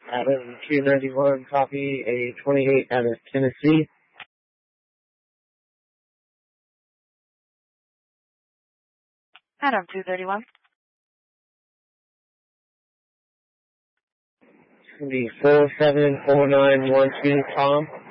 Adam 291, copy a 28 out of Tennessee. Adam 231. It's going to be 474912, Tom.